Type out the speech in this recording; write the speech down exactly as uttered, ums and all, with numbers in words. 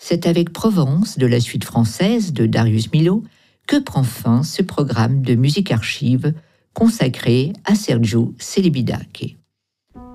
C'est avec Provence, de la suite française de Darius Milhaud, que prend fin ce programme de musique archive consacré à Sergiu Celibidache.